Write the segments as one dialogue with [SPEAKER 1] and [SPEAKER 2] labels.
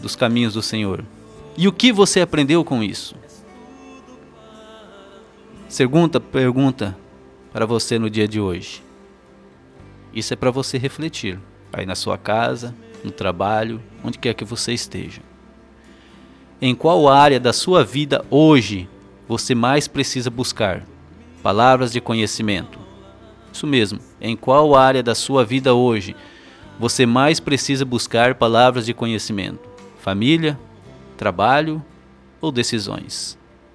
[SPEAKER 1] dos caminhos do Senhor? E o que você aprendeu com isso? Segunda pergunta para você no dia de hoje. Isso é para você refletir, aí na sua casa, no trabalho, onde quer que você esteja. Em qual área da sua vida hoje você mais precisa buscar palavras de conhecimento? Isso mesmo, em qual área da sua vida hoje você mais precisa buscar palavras de conhecimento? Família, trabalho ou decisões?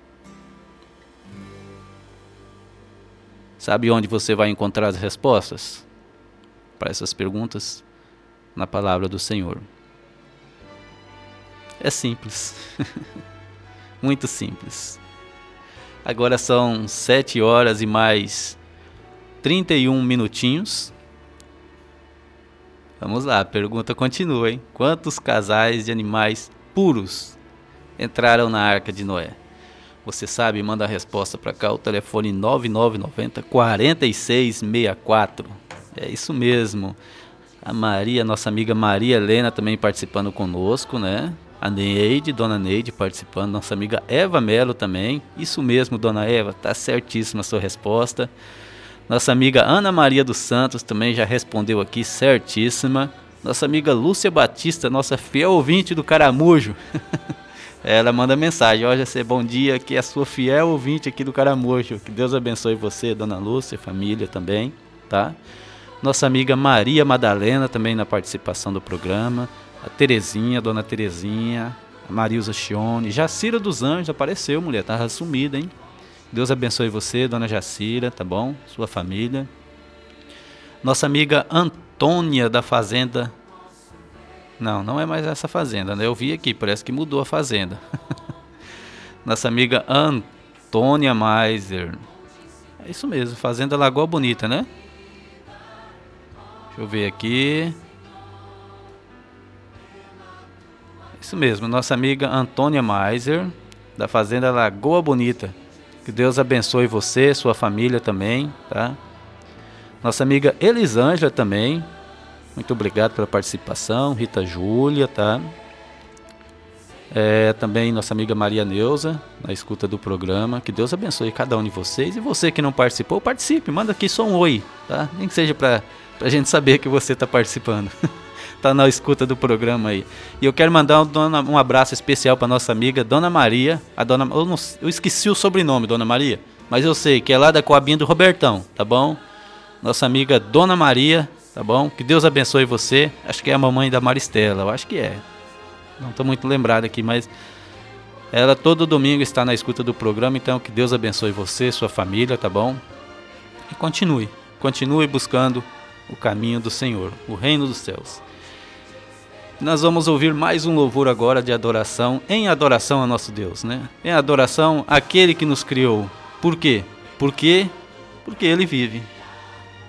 [SPEAKER 1] Sabe onde você vai encontrar as respostas para essas perguntas? Na palavra do Senhor. É simples. Muito simples. Agora são 7 horas e mais 31 minutinhos. Vamos lá, a pergunta continua, hein? Quantos casais de animais puros entraram na Arca de Noé? Você sabe? Manda a resposta para cá, o telefone 9990-4664. É isso mesmo. A Maria, nossa amiga Maria Helena também participando conosco, né? A Neide, Dona Neide participando, nossa amiga Eva Melo também. Isso mesmo, Dona Eva, tá certíssima a sua resposta. Nossa amiga Ana Maria dos Santos também já respondeu aqui, certíssima. Nossa amiga Lúcia Batista, nossa fiel ouvinte do Caramujo. Ela manda mensagem: ó, Jacê, bom dia, que é a sua fiel ouvinte aqui do Caramujo. Que Deus abençoe você, Dona Lúcia, família também, tá? Nossa amiga Maria Madalena também na participação do programa. A Terezinha, Dona Terezinha, a Marilza Chione, Jacira dos Anjos apareceu, mulher, tava sumida, hein? Deus abençoe você, Dona Jacira, tá bom? Sua família. Nossa amiga Antônia da Fazenda. Não é mais essa fazenda, né? Eu vi aqui, parece que mudou a fazenda. Nossa amiga Antônia Maiser. É isso mesmo, Fazenda Lagoa Bonita, né? Deixa eu ver aqui. Isso mesmo, nossa amiga Antônia Maiser, da Fazenda Lagoa Bonita. Que Deus abençoe você, sua família também, tá? Nossa amiga Elisângela também. Muito obrigado pela participação. Rita Júlia, tá? Também nossa amiga Maria Neuza, na escuta do programa. Que Deus abençoe cada um de vocês. E você que não participou, participe. Manda aqui só um oi, tá? Nem que seja pra gente saber que você tá participando. Tá na escuta do programa aí. E eu quero mandar um abraço especial para nossa amiga Dona Maria. Eu esqueci o sobrenome, Dona Maria, mas eu sei que é lá da Coabinha do Robertão, tá bom? Nossa amiga Dona Maria, tá bom? Que Deus abençoe você. Acho que é a mamãe da Maristela, eu acho que é. Não tô muito lembrado aqui, mas ela todo domingo está na escuta do programa. Então que Deus abençoe você, sua família, tá bom? E continue buscando o caminho do Senhor, o reino dos céus. Nós vamos ouvir mais um louvor agora de adoração, em adoração a nosso Deus, né? Em adoração àquele que nos criou. Por quê? Porque Ele vive.